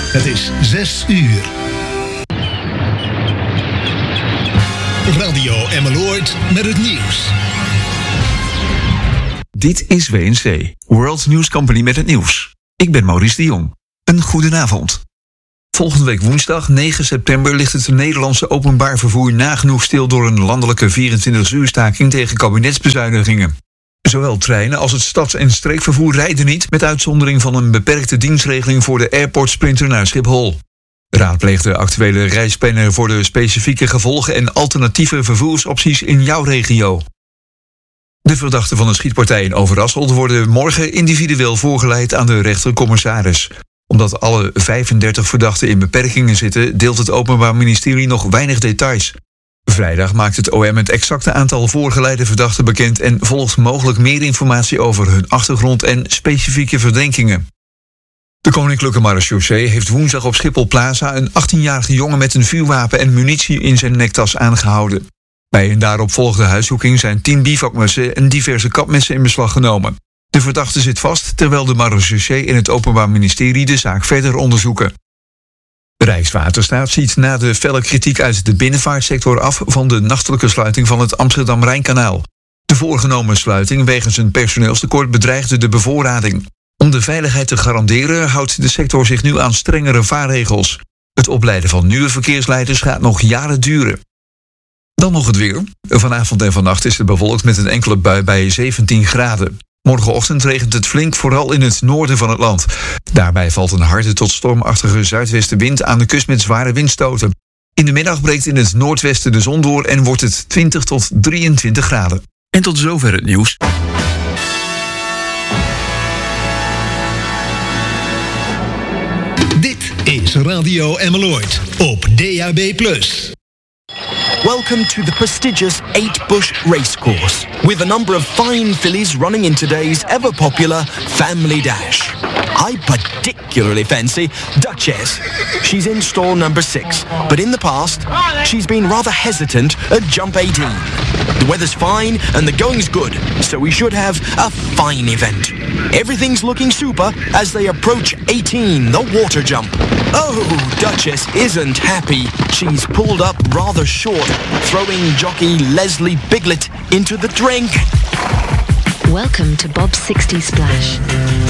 Het is 6 uur. Radio Emmeloord met het nieuws. Dit is WNC, World News Company met het nieuws. Ik ben Maurice de Jong. Een goedenavond. Volgende week woensdag, 9 september, ligt het Nederlandse openbaar vervoer nagenoeg stil door een landelijke 24-uur staking tegen kabinetsbezuinigingen. Zowel treinen als het stads- en streekvervoer rijden niet, met uitzondering van een beperkte dienstregeling voor de Airport Sprinter naar Schiphol. Raadpleeg de actuele reisplanner voor de specifieke gevolgen en alternatieve vervoersopties in jouw regio. De verdachten van een schietpartij in Overasselt worden morgen individueel voorgeleid aan de rechtercommissaris. Omdat alle 35 verdachten in beperkingen zitten, deelt het Openbaar Ministerie nog weinig details. Vrijdag maakt het OM het exacte aantal voorgeleide verdachten bekend en volgt mogelijk meer informatie over hun achtergrond en specifieke verdenkingen. De Koninklijke Marechaussee heeft woensdag op Schiphol Plaza een 18-jarige jongen met een vuurwapen en munitie in zijn nektas aangehouden. Bij een daaropvolgende huiszoeking zijn 10 bivakmessen en diverse kapmessen in beslag genomen. De verdachte zit vast, terwijl de Marechaussee en het Openbaar Ministerie de zaak verder onderzoeken. Rijkswaterstaat ziet na de felle kritiek uit de binnenvaartsector af van de nachtelijke sluiting van het Amsterdam-Rijnkanaal. De voorgenomen sluiting wegens een personeelstekort bedreigde de bevoorrading. Om de veiligheid te garanderen houdt de sector zich nu aan strengere vaarregels. Het opleiden van nieuwe verkeersleiders gaat nog jaren duren. Dan nog het weer. Vanavond en vannacht is het bewolkt met een enkele bui bij 17 graden. Morgenochtend regent het flink, vooral in het noorden van het land. Daarbij valt een harde tot stormachtige zuidwestenwind aan de kust met zware windstoten. In de middag breekt in het noordwesten de zon door en wordt het 20 tot 23 graden. En tot zover het nieuws. Dit is Radio Emmeloord op DAB+. Welcome to the prestigious 8-Bush Racecourse, with a number of fine fillies running in today's ever-popular Family Dash. I particularly fancy Duchess. She's in stall number 6, but in the past, she's been rather hesitant at jump 18. The weather's fine and the going's good, so we should have a fine event. Everything's looking super as they approach 18, the water jump. Oh, Duchess isn't happy. She's pulled up rather short, throwing jockey Leslie Biglet into the drink. Welcome to Bob's 60 Splash.